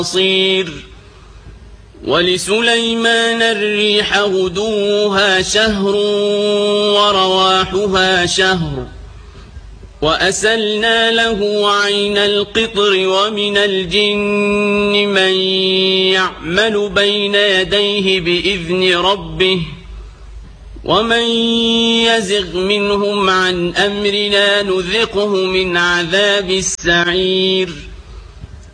بصير ولسليمان الريح غدوها شهر ورواحها شهر وأسلنا له عين القطر ومن الجن من يعمل بين يديه بإذن ربه ومن يزغ منهم عن أمرنا نذقه من عذاب السعير